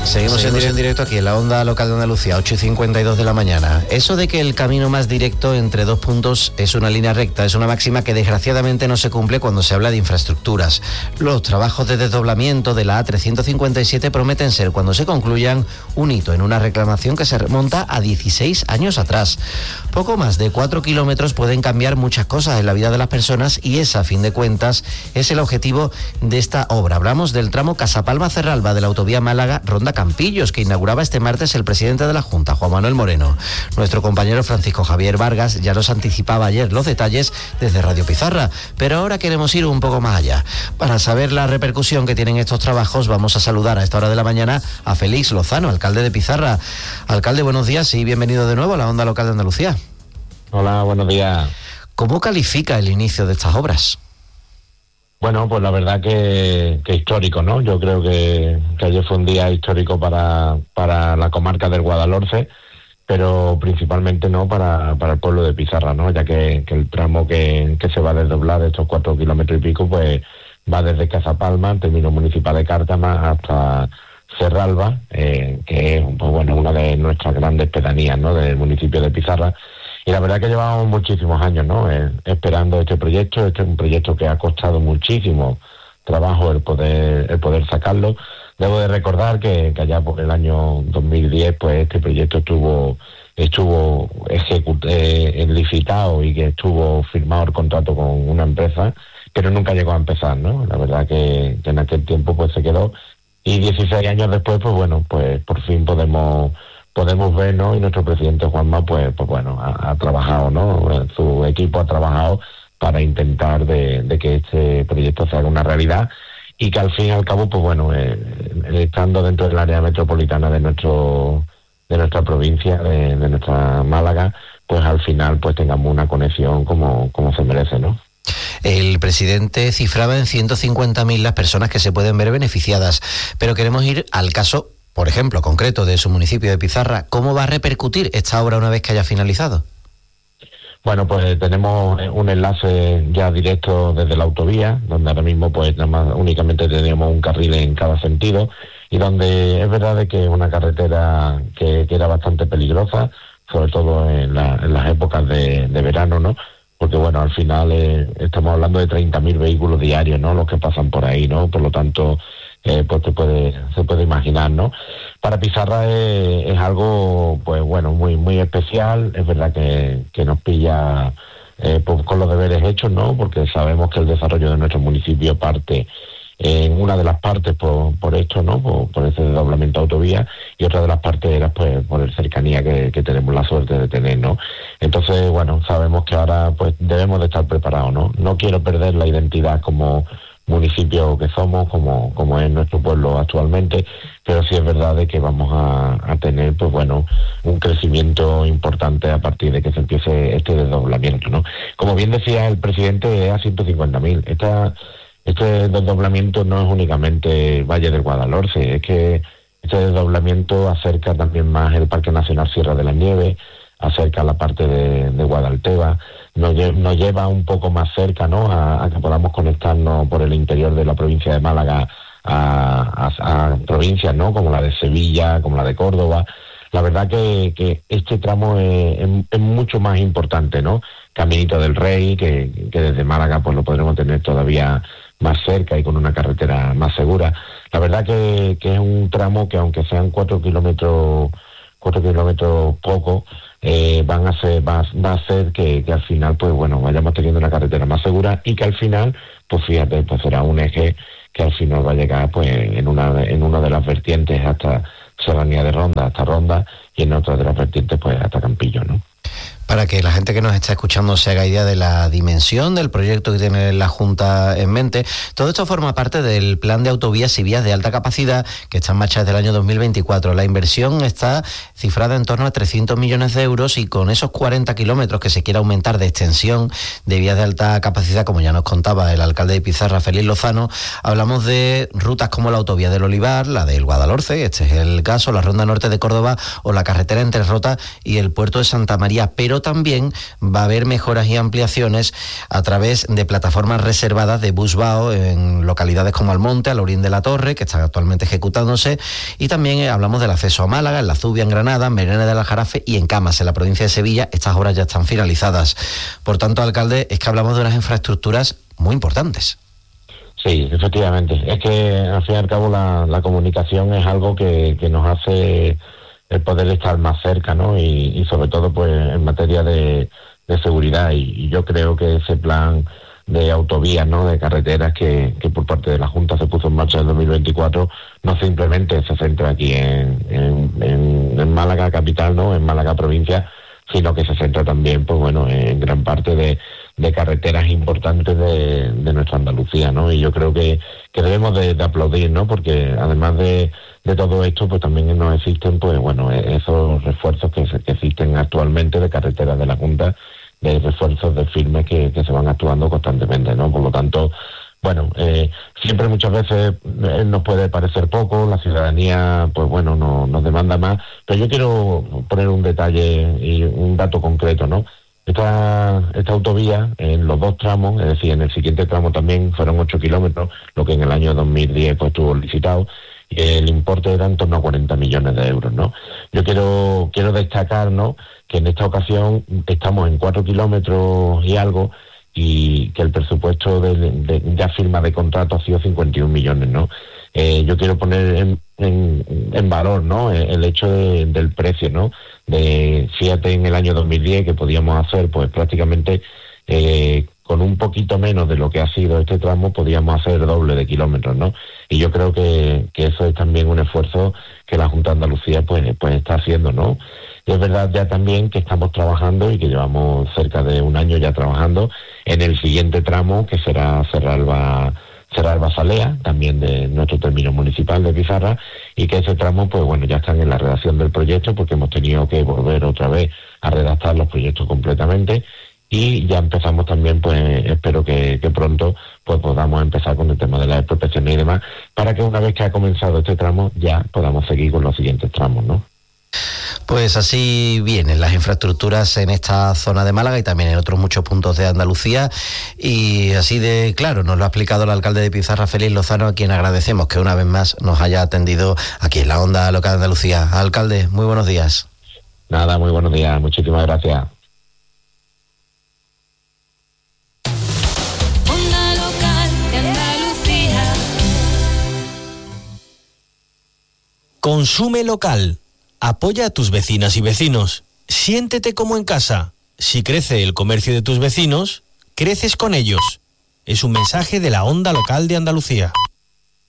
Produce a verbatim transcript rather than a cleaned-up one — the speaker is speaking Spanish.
Seguimos en, en directo aquí en la onda local de Andalucía, ocho y cincuenta y dos de la mañana. Eso de que el camino más directo entre dos puntos es una línea recta es una máxima que desgraciadamente no se cumple cuando se habla de infraestructuras. Los trabajos de desdoblamiento de la A trescientos cincuenta y siete prometen ser, cuando se concluyan, un hito en una reclamación que se remonta a dieciséis años atrás. Poco más de cuatro kilómetros pueden cambiar muchas cosas en la vida de las personas y esa, a fin de cuentas, es el objetivo de esta obra. Hablamos del tramo Casapalma-Cerralba de la autovía Málaga-Ronda Campillos, que inauguraba este martes el presidente de la Junta, Juan Manuel Moreno. Nuestro compañero Francisco Javier Vargas ya nos anticipaba ayer los detalles desde Radio Pizarra, pero ahora queremos ir un poco más allá. Para saber la repercusión que tienen estos trabajos, vamos a saludar a esta hora de la mañana a Félix Lozano, alcalde de Pizarra. Alcalde, buenos días y bienvenido de nuevo a la onda local de Andalucía. Hola, buenos días. ¿Cómo califica el inicio de estas obras? Bueno, pues la verdad que, que histórico, ¿no? Yo creo que, que ayer fue un día histórico para, para la comarca del Guadalhorce, pero principalmente no para, para el pueblo de Pizarra, ¿no? Ya que, que el tramo que, que se va a desdoblar de estos cuatro kilómetros y pico, pues va desde Casapalma, término municipal de Cártama, hasta Cerralba, eh, que es pues, bueno, una de nuestras grandes pedanías, ¿no? Del municipio de Pizarra. Y la verdad que llevamos muchísimos años, ¿no? Eh, esperando este proyecto. Este es un proyecto que ha costado muchísimo trabajo el poder el poder sacarlo. Debo de recordar que, que allá por el año dos mil diez, pues este proyecto estuvo estuvo ejecut- eh, licitado y que estuvo firmado el contrato con una empresa, pero nunca llegó a empezar, ¿no? La verdad que, que en aquel tiempo pues se quedó. Y dieciséis años después, pues bueno, pues por fin podemos podemos ver, ¿no? Y nuestro presidente Juanma, pues, pues bueno, ha, ha trabajado, ¿no? Su equipo ha trabajado para intentar de, de que este proyecto se haga una realidad y que al fin y al cabo, pues bueno, eh, estando dentro del área metropolitana de nuestro de nuestra provincia, de, de nuestra Málaga, pues al final pues tengamos una conexión como, como se merece, ¿no? El presidente cifraba en ciento cincuenta mil las personas que se pueden ver beneficiadas, pero queremos ir al caso, por ejemplo, concreto de su municipio de Pizarra. ¿Cómo va a repercutir esta obra una vez que haya finalizado? Bueno, pues tenemos un enlace ya directo desde la autovía, donde ahora mismo pues nada más únicamente tenemos un carril en cada sentido y donde es verdad de que es una carretera que, que era bastante peligrosa, sobre todo en, la, en las épocas de, de verano, ¿no? Porque bueno, al final eh, estamos hablando de treinta mil vehículos diarios, ¿no? Los que pasan por ahí, ¿no? Por lo tanto, eh, pues te puede, se puede imaginar, ¿no? Para Pizarra es, es algo, pues bueno, muy muy especial. Es verdad que, que nos pilla eh, pues, con los deberes hechos, ¿no? Porque sabemos que el desarrollo de nuestro municipio parte en una de las partes por, por esto, ¿no? Por, por ese desdoblamiento de autovía, y otra de las partes era pues por el cercanía que, que tenemos la suerte de tener, ¿no? Entonces, bueno, sabemos que ahora pues debemos de estar preparados, ¿no? No quiero perder la identidad como municipio que somos, como, como es nuestro pueblo actualmente, pero sí es verdad de que vamos a, a tener, pues bueno, un crecimiento importante a partir de que se empiece este desdoblamiento, ¿no? Como bien decía el presidente, es a ciento cincuenta mil. Esta Este desdoblamiento no es únicamente Valle del Guadalhorce, es que este desdoblamiento acerca también más el Parque Nacional Sierra de la Nieve, acerca la parte de, de Guadalteba, nos, lle- nos lleva un poco más cerca, ¿no? A, a que podamos conectarnos por el interior de la provincia de Málaga a, a, a provincias, ¿no? Como la de Sevilla, como la de Córdoba. La verdad que, que este tramo es, es, es mucho más importante, ¿no? Caminito del Rey, que, que desde Málaga pues lo podremos tener todavía más cerca y con una carretera más segura. La verdad que, que es un tramo que aunque sean cuatro kilómetros, cuatro kilómetros poco, eh, van a ser, va, va a hacer que, que al final, pues bueno, vayamos teniendo una carretera más segura y que al final, pues fíjate, pues será un eje que al final va a llegar pues en una, en una de las vertientes hasta Serranía de Ronda, hasta Ronda, y en otra de las vertientes pues hasta Campillo, ¿no? Para que la gente que nos está escuchando se haga idea de la dimensión del proyecto que tiene la Junta en mente, todo esto forma parte del plan de autovías y vías de alta capacidad que está en marcha desde el año dos mil veinticuatro. La inversión está cifrada en torno a trescientos millones de euros y con esos cuarenta kilómetros que se quiere aumentar de extensión de vías de alta capacidad, como ya nos contaba el alcalde de Pizarra, Félix Lozano, hablamos de rutas como la autovía del Olivar, la del Guadalhorce, este es el caso, la Ronda Norte de Córdoba o la carretera entre Rota y el puerto de Santa María, pero pero también va a haber mejoras y ampliaciones a través de plataformas reservadas de Busbao en localidades como Almonte, Alorín de la Torre, que están actualmente ejecutándose, y también eh, hablamos del acceso a Málaga, en La Zubia, en Granada, en Merena del Aljarafe y en Camas, en la provincia de Sevilla. Estas obras ya están finalizadas. Por tanto, alcalde, es que hablamos de unas infraestructuras muy importantes. Sí, efectivamente. Es que al fin y al cabo la, la comunicación es algo que, que nos hace el poder estar más cerca, ¿no? Y, y sobre todo pues en materia de, de seguridad. Y, y yo creo que ese plan de autovías, ¿no?, de carreteras que, que por parte de la Junta se puso en marcha en dos mil veinticuatro, no simplemente se centra aquí en, en, en, en Málaga capital, ¿no?, en Málaga provincia, sino que se centra también, pues bueno, en gran parte de, de carreteras importantes de, de nuestra Andalucía, ¿no? Y yo creo que, que debemos de, de aplaudir, ¿no?, porque además de, de todo esto, pues también nos existen, pues bueno, esos refuerzos que, que existen actualmente de carreteras de la Junta, de refuerzos de firmes que, que se van actuando constantemente, ¿no? Por lo tanto, bueno, eh, siempre muchas veces eh, nos puede parecer poco, la ciudadanía, pues bueno, no, nos demanda más, pero yo quiero poner un detalle y un dato concreto, ¿no? Esta, esta autovía, en los dos tramos, es decir, en el siguiente tramo también fueron ocho kilómetros, lo que en el año dos mil diez pues estuvo licitado, y el importe era en torno a cuarenta millones de euros, ¿no? Yo quiero quiero destacar, ¿no?, que en esta ocasión estamos en cuatro kilómetros y algo, y que el presupuesto de, de ya firma de contrato ha sido cincuenta y un millones, ¿no? Eh, yo quiero poner en, en, en valor, ¿no?, el hecho de, del precio, ¿no? De, fíjate, en el año dos mil diez que podíamos hacer, pues prácticamente eh, con un poquito menos de lo que ha sido este tramo, podíamos hacer el doble de kilómetros, ¿no? Y yo creo que, que eso es también un esfuerzo que la Junta de Andalucía pues, pues está haciendo, ¿no? Y es verdad ya también que estamos trabajando y que llevamos cerca de un año ya trabajando en el siguiente tramo, que será Serralba, Serralba Salea, también de nuestro término municipal de Pizarra, y que ese tramo, pues bueno, ya están en la redacción del proyecto, porque hemos tenido que volver otra vez a redactar los proyectos completamente, y ya empezamos también, pues espero que, que pronto pues podamos empezar con el tema de las expropiaciones y demás, para que una vez que ha comenzado este tramo ya podamos seguir con los siguientes tramos, ¿no? Pues así vienen las infraestructuras en esta zona de Málaga y también en otros muchos puntos de Andalucía, y así de claro nos lo ha explicado el alcalde de Pizarra, Félix Lozano, a quien agradecemos que una vez más nos haya atendido aquí en la Onda Local de Andalucía. Alcalde, muy buenos días. Nada, muy buenos días, muchísimas gracias. Onda Local de Andalucía. Consume local. Apoya a tus vecinas y vecinos. Siéntete como en casa. Si crece el comercio de tus vecinos, creces con ellos. Es un mensaje de la Onda Local de Andalucía.